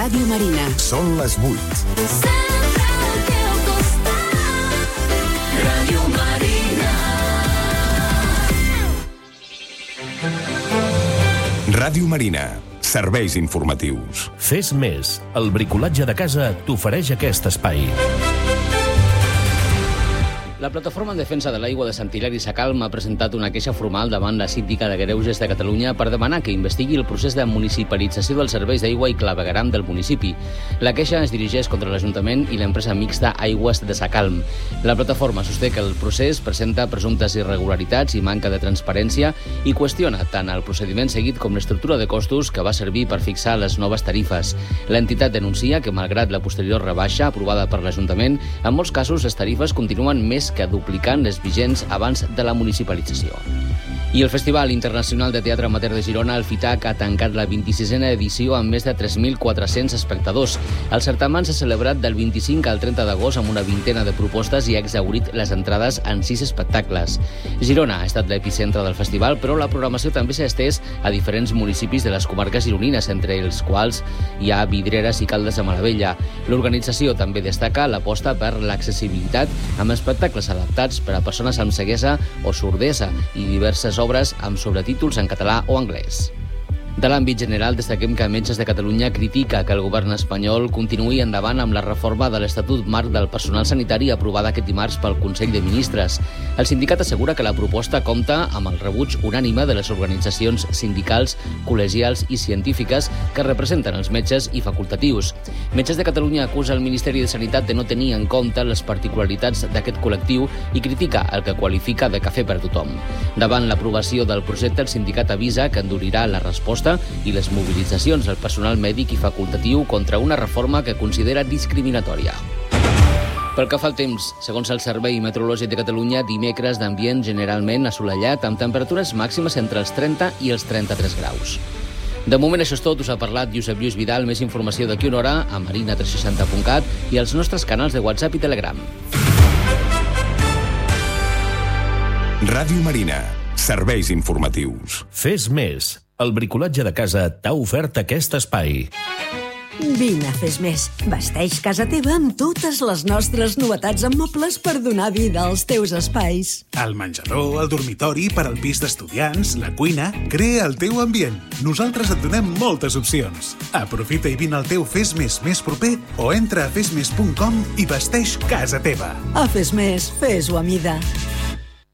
Ràdio Marina. Són les 8. Sempre al teu costat. Ràdio Marina. Ràdio Marina. Serveis informatius. Fes més. El bricolatge de casa t'ofereix aquest espai. La Plataforma en Defensa de l'Aigua de Sant Hilari Sacalm ha presentat una queixa formal davant la Síndica de Greuges de Catalunya per demanar que investigui el procés de municipalització dels serveis d'aigua i clavegueram del municipi. La queixa es dirigeix contra l'Ajuntament i l'empresa mixta Aigües de Sacalm. La plataforma sosté que el procés presenta presumptes irregularitats i manca de transparència i qüestiona tant el procediment seguit com l'estructura de costos que va servir per fixar les noves tarifes. L'entitat denuncia que, malgrat la posterior rebaixa aprovada per l'Ajuntament, en molts casos les tarifes continuen més que duplicant les vigents abans de la municipalització. I el Festival Internacional de Teatre Amateur de Girona, el FITAC, ha tancat la 26a edició amb més de 3.400 espectadors. El certamen s'ha celebrat del 25 al 30 d'agost amb una vintena de propostes i ha exhaurit les entrades en 6 espectacles. Girona ha estat l'epicentre del festival, però la programació també s'ha estès a diferents municipis de les comarques gironines, entre els quals hi ha Vidreres i Caldes de Malavella. L'organització també destaca l'aposta per l'accessibilitat amb espectacles adaptats per a persones amb ceguesa o sordesa i diverses obres amb sobretítols en català o anglès. De l'àmbit general, destaquem que Metges de Catalunya critica que el govern espanyol continuï endavant amb la reforma de l'Estatut Marc del Personal Sanitari aprovada aquest dimarts pel Consell de Ministres. El sindicat assegura que la proposta compta amb el rebuig unànime de les organitzacions sindicals, col·legials i científiques que representen els metges i facultatius. Metges de Catalunya acusa el Ministeri de Sanitat de no tenir en compte les particularitats d'aquest col·lectiu i critica el que qualifica de cafè per a tothom. Davant l'aprovació del projecte, el sindicat avisa que endurirà la resposta i les mobilitzacions del personal mèdic i facultatiu contra una reforma que considera discriminatòria. Pel que fa al temps, segons el Servei Meteorològic de Catalunya, dimecres d'ambient generalment assolellat amb temperatures màximes entre els 30 i els 33 graus. De moment això és tot, us ha parlat Josep Lluís Vidal. Més informació d'aquí una hora a marina360.cat i als nostres canals de WhatsApp i Telegram. Ràdio Marina. Serveis informatius. Fes més. El bricolatge de casa t'ha ofert aquest espai. Vine a Fes Més. Vesteix casa teva amb totes les nostres novetats en mobles per donar vida als teus espais. El menjador, el dormitori, per al pis d'estudiants, la cuina... Crea el teu ambient. Nosaltres et donem moltes opcions. Aprofita i vine al teu Fes Més més proper o entra a fesmes.com i vesteix casa teva. A Fes Més, fes-ho a mida.